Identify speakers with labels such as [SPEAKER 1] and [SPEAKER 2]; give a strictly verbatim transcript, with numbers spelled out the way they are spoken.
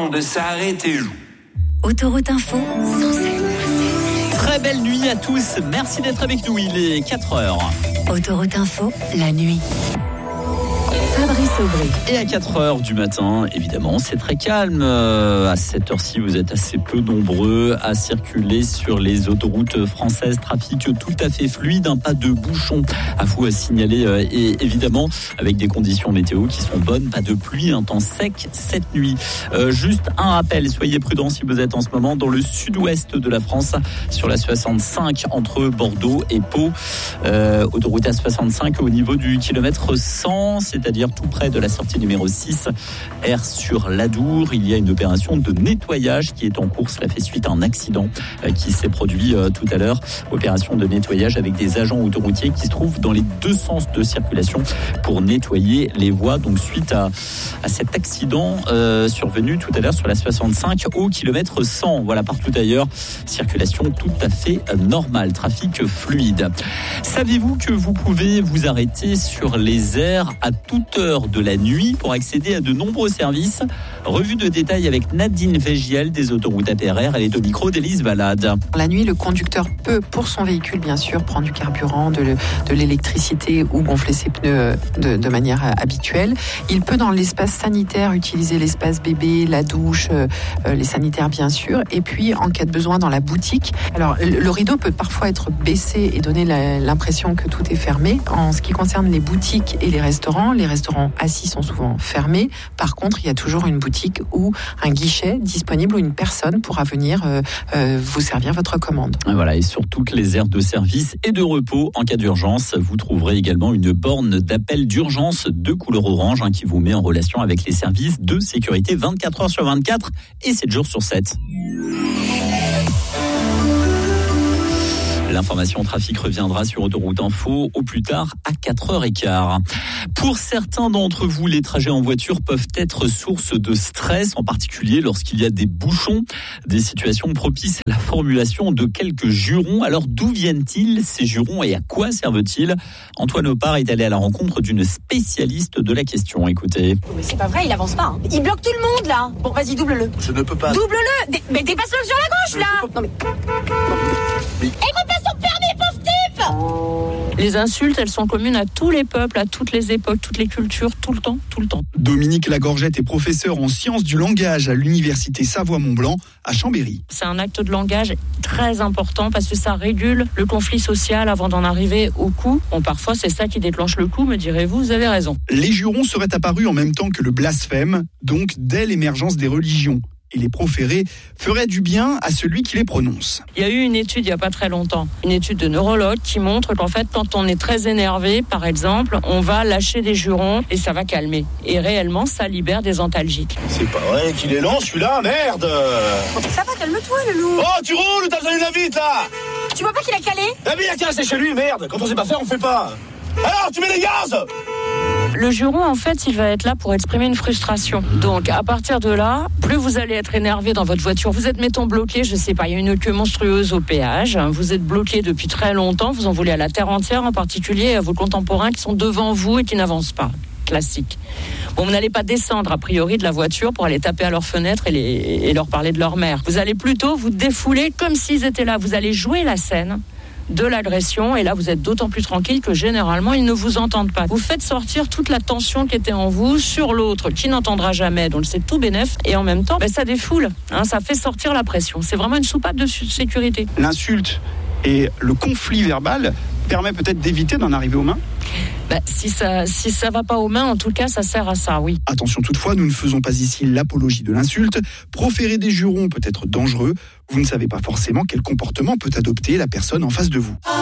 [SPEAKER 1] temps de s'arrêter.
[SPEAKER 2] Autoroute Info, cent sept.
[SPEAKER 3] Très belle nuit à tous, merci d'être avec nous, il est quatre heures.
[SPEAKER 2] Autoroute Info, la nuit. Fabrice Aubry.
[SPEAKER 3] Et à quatre heures du matin, évidemment, c'est très calme. Euh, à cette heure-ci, vous êtes assez peu nombreux à circuler sur les autoroutes françaises. Trafic tout à fait fluide, un pas de bouchon à vous à signaler. Euh, et évidemment, avec des conditions météo qui sont bonnes, pas de pluie, un temps sec cette nuit. Euh, juste un rappel, soyez prudents si vous êtes en ce moment dans le sud-ouest de la France, sur la soixante-cinq entre Bordeaux et Pau. Euh, autoroute A soixante-cinq au niveau du kilomètre cent, c'est-à-dire tout près de la sortie numéro six, R sur l'Adour. Il y a une opération de nettoyage qui est en cours. Cela fait suite à un accident qui s'est produit tout à l'heure. Opération de nettoyage avec des agents autoroutiers qui se trouvent dans les deux sens de circulation pour nettoyer les voies. Donc suite à, à cet accident euh, survenu tout à l'heure sur la soixante-cinq au kilomètre cent. Voilà, partout ailleurs, circulation tout à fait normale, trafic fluide. Saviez-vous que vous pouvez vous arrêter sur les aires à toute heure de la nuit pour accéder à de nombreux services? Revue de détail avec Nadine Végiel des autoroutes A P R R. Elle est au micro d'Élise Valade.
[SPEAKER 4] La nuit, le conducteur peut, pour son véhicule, bien sûr, prendre du carburant, de, le, de l'électricité ou gonfler ses pneus de, de manière habituelle. Il peut, dans l'espace sanitaire, utiliser l'espace bébé, la douche, euh, les sanitaires, bien sûr. Et puis, en cas de besoin, dans la boutique. Alors, le, le rideau peut parfois être baissé et donner la, l'impression que tout est fermé. En ce qui concerne les boutiques et les restaurants, les restaurants assis sont souvent fermés. Par contre, il y a toujours une boutique ou un guichet disponible où une personne pourra venir euh, euh, vous servir votre commande.
[SPEAKER 3] Voilà, et sur toutes les aires de service et de repos, en cas d'urgence, vous trouverez également une borne d'appel d'urgence de couleur orange hein, qui vous met en relation avec les services de sécurité vingt-quatre heures sur vingt-quatre et sept jours sur sept. L'information trafic reviendra sur Autoroute Info au plus tard à quatre heures quinze. Pour certains d'entre vous, les trajets en voiture peuvent être source de stress, en particulier lorsqu'il y a des bouchons, des situations propices à la formulation de quelques jurons. Alors d'où viennent-ils ces jurons et à quoi servent-ils? Antoine Opar est allé à la rencontre d'une spécialiste de la question. Écoutez.
[SPEAKER 5] Mais c'est pas vrai, il avance pas. Hein. Il bloque tout le monde là. Bon, vas-y, double-le.
[SPEAKER 6] Je ne peux pas.
[SPEAKER 5] Double-le. D- mais dépasse-le sur la gauche là. Non mais.
[SPEAKER 6] Mais...
[SPEAKER 5] Elle repasse son permis, pauvre type.
[SPEAKER 7] Les insultes, elles sont communes à tous les peuples, à toutes les époques, toutes les cultures, tout le temps, tout le temps.
[SPEAKER 8] Dominique Lagorgette est professeur en sciences du langage à l'université Savoie-Mont-Blanc à Chambéry.
[SPEAKER 7] C'est un acte de langage très important parce que ça régule le conflit social avant d'en arriver au coup. Bon, parfois, c'est ça qui déclenche le coup, me direz-vous, vous avez raison.
[SPEAKER 8] Les jurons seraient apparus en même temps que le blasphème, donc dès l'émergence des religions. Et les proférer ferait du bien à celui qui les prononce.
[SPEAKER 7] Il y a eu une étude il n'y a pas très longtemps, une étude de neurologue qui montre qu'en fait, quand on est très énervé, par exemple, on va lâcher des jurons et ça va calmer. Et réellement, ça libère des antalgiques.
[SPEAKER 6] C'est pas vrai qu'il est lent celui-là, merde.
[SPEAKER 5] Ça va, calme-toi, le loup.
[SPEAKER 6] Oh, tu roules ou t'as besoin d'une vite là?
[SPEAKER 5] Tu vois pas qu'il a calé?
[SPEAKER 6] Ah mais il a qu'à rester chez lui, merde. Quand on sait pas faire, on fait pas. Alors, tu mets les gaz.
[SPEAKER 7] Le juron, en fait, il va être là pour exprimer une frustration. Donc, à partir de là, plus vous allez être énervé dans votre voiture. Vous êtes, mettons, bloqué, je sais pas, il y a une queue monstrueuse au péage. Vous êtes bloqué depuis très longtemps. Vous en voulez à la terre entière, en particulier à vos contemporains qui sont devant vous et qui n'avancent pas. Classique. Bon, vous n'allez pas descendre, a priori, de la voiture pour aller taper à leurs fenêtres et, les, et leur parler de leur mère. Vous allez plutôt vous défouler comme s'ils étaient là. Vous allez jouer la scène de l'agression et là vous êtes d'autant plus tranquille que généralement ils ne vous entendent pas. Vous faites sortir toute la tension qui était en vous sur l'autre qui n'entendra jamais, donc c'est tout bénef et en même temps ben, ça défoule, hein, ça fait sortir la pression. C'est vraiment une soupape de sécurité.
[SPEAKER 8] L'insulte et le conflit verbal permet peut-être d'éviter d'en arriver aux mains.
[SPEAKER 7] Ben, si ça si ça va pas aux mains, en tout cas ça sert à ça, oui.
[SPEAKER 8] Attention toutefois, nous ne faisons pas ici l'apologie de l'insulte. Proférer des jurons peut être dangereux. Vous ne savez pas forcément quel comportement peut adopter la personne en face de vous.